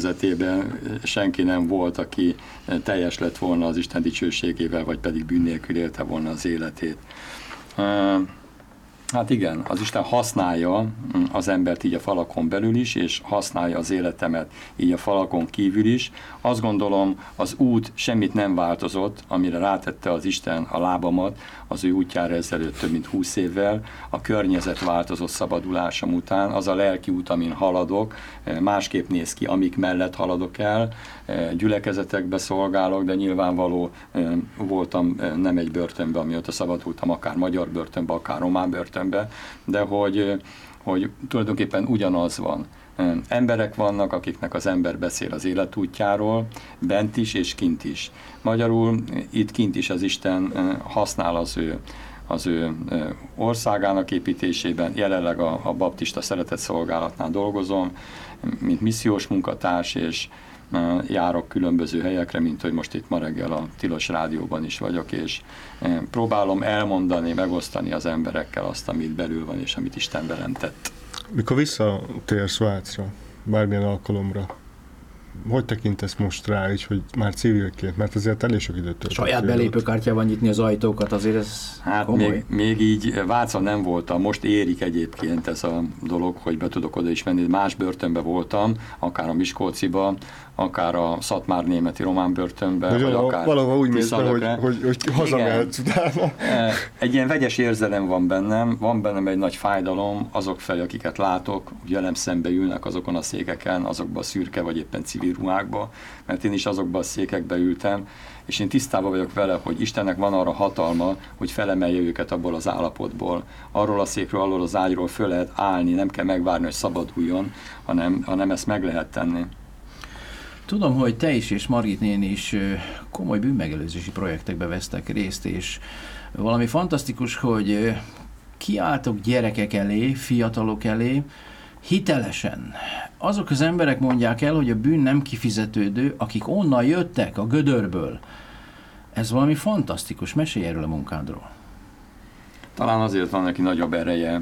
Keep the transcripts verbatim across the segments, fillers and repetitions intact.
környezetében senki nem volt, aki teljes lett volna az Isten dicsőségével, vagy pedig bűn nélkül élte volna az életét. Hát igen, az Isten használja az embert így a falakon belül is, és használja az életemet így a falakon kívül is. Azt gondolom, az út semmit nem változott, amire rátette az Isten a lábamat az ő útjára ezelőtt több mint húsz évvel. A környezet változott szabadulásom után, az a lelki út, amin haladok, másképp néz ki, amik mellett haladok el. Gyülekezetekbe szolgálok, de nyilvánvaló voltam nem egy börtönbe, amióta szabadultam, akár magyar börtönbe, akár román börtönbe, de hogy, hogy tulajdonképpen ugyanaz van. Emberek vannak, akiknek az ember beszél az életútjáról, bent is és kint is. Magyarul itt kint is az Isten használ az ő, az ő országának építésében. Jelenleg a, a baptista szeretett szolgálatnál dolgozom, mint missziós munkatárs, és járok különböző helyekre, mint hogy most itt ma reggel a Tilos Rádióban is vagyok, és próbálom elmondani, megosztani az emberekkel azt, amit belül van, és amit Isten velem tett. Mikor visszatérsz Svájcra, bármilyen alkalomra, hogy tekintesz most rá, így, hogy már civilként, mert azért elég sok időt töltött. Saját belépőkártyával nyitni az ajtókat, azért ez hát komoly. még, még így Vácon nem voltam, most érik egyébként ez a dolog, hogy be tudok oda is menni. Más börtönbe voltam, akár a Miskolciba, akár a Szatmár-németi román börtönbe, vagy valahol, akár valahol úgy mész be, hogy, hogy, hogy hazamehetsz utána. Egy ilyen vegyes érzelem van bennem, van bennem egy nagy fájdalom azok felé, akiket látok, hogy velem szembe ülnek azokon a székeken, azokban a szürke vagy éppen civil ruhákba, mert én is azokban a székekbe ültem, és én tisztában vagyok vele, hogy Istennek van arra hatalma, hogy felemelje őket abból az állapotból. Arról a székről, arról az ágyról föl lehet állni, nem kell megvárni, hogy szabaduljon, hanem, hanem ezt meg lehet tenni. Tudom, hogy te is és Margit néni is komoly bűnmegelőzési projektekbe vesztek részt, és valami fantasztikus, hogy kiálltok gyerekek elé, fiatalok elé, hitelesen. Azok az emberek mondják el, hogy a bűn nem kifizetődő, akik onnan jöttek, a gödörből. Ez valami fantasztikus. Mesélj erről a munkádról. Talán azért van neki nagyobb ereje,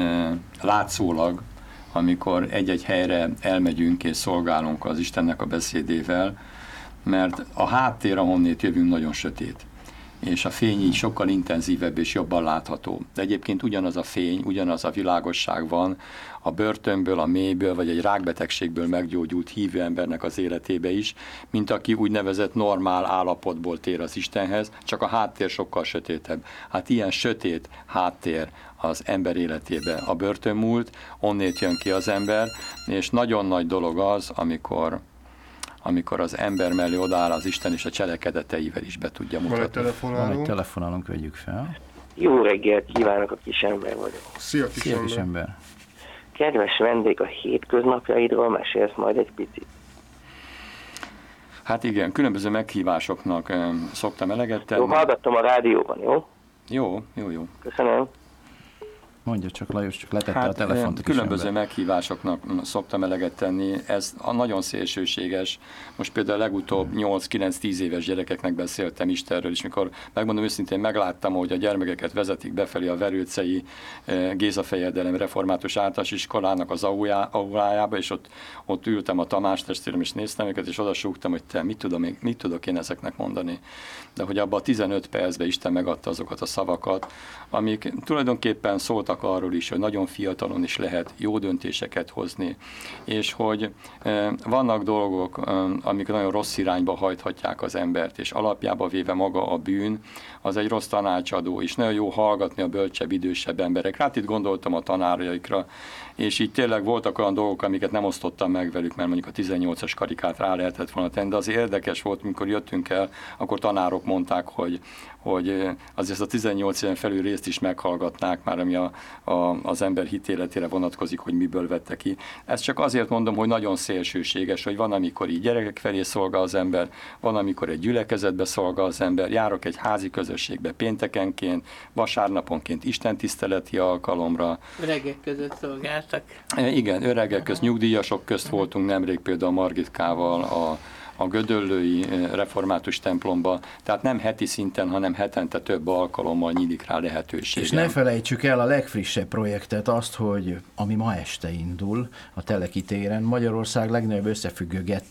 látszólag, amikor egy-egy helyre elmegyünk és szolgálunk az Istennek a beszédével, mert a háttér, ahonnét jövünk, nagyon sötét. És a fény így sokkal intenzívebb és jobban látható. De egyébként ugyanaz a fény, ugyanaz a világosság van a börtönből, a mélyből, vagy egy rákbetegségből meggyógyult hívő embernek az életébe is, mint aki úgynevezett normál állapotból tér az Istenhez, csak a háttér sokkal sötétebb. Hát ilyen sötét háttér az ember életébe a börtön múlt, onnét jön ki az ember, és nagyon nagy dolog az, amikor amikor az ember mellé odaáll az Isten, és a cselekedeteivel is be tudja mutatni. Van egy telefonálunk. Van egy telefonálunk, vegyük fel. Jó reggelt kívánok, a Kisember vagyok. Szia, Kisember. Szia, Kisember. Kedves vendég, a hétköznapjaidról mesélsz majd egy picit. Hát igen, különböző meghívásoknak um, szoktam eleget tenni. Jó, hallgattam a rádióban, jó? Jó, jó, jó. Köszönöm. Mondja csak, Lajos, csak letette hát, a telefont a különböző Kisember. meghívásoknak szoktam eleget tenni, ez a nagyon szélsőséges. Most például legutóbb nyolc-kilenc-tíz éves gyerekeknek beszéltem Istenről, és mikor megmondom őszintén, megláttam, hogy a gyermekeket vezetik befelé a Verőcei Géza Fejedelem Református Általános Iskolának az aulájába, és ott, ott ültem a Tamás testvérem, és néztem őket, és oda súgtam, hogy te mit, tudom, mit tudok én ezeknek mondani. De hogy abban a tizenöt percben Isten megadta azokat a szavakat, amik tulajdonképpen szóltak arról is, hogy nagyon fiatalon is lehet jó döntéseket hozni, és hogy e, vannak dolgok, e, amik nagyon rossz irányba hajthatják az embert, és alapjába véve maga a bűn, az egy rossz tanácsadó, és nagyon jó hallgatni a bölcsebb, idősebb emberekre. Hát itt gondoltam a tanárjaikra, és így tényleg voltak olyan dolgok, amiket nem osztottam meg velük, mert mondjuk a tizennyolcas karikát rá lehetett volna tenni, de azért érdekes volt, amikor jöttünk el, akkor tanárok mondták, hogy, hogy azért ezt a tizennyolc éven felül részt is meghallgatnák már, ami a, a, az ember hitéletére vonatkozik, hogy miből vette ki. Ezt csak azért mondom, hogy nagyon szélsőséges, hogy van, amikor így gyerekek felé szolgál az ember, van, amikor egy gyülekezetbe szolgál az ember, járok egy házi közösségbe péntekenként, vasárnaponként istentiszteleti alkalomra. Öregek között szolgáltak. Igen, öregek közt, nyugdíjasok közt voltunk nemrég például Margitkával a a Gödöllői református templomba, tehát nem heti szinten, hanem hetente több alkalommal nyílik rá lehetőség. És ne felejtsük el a legfrissebb projektet, azt, hogy ami ma este indul a Teleki téren, Magyarország legnagyobb összefüggő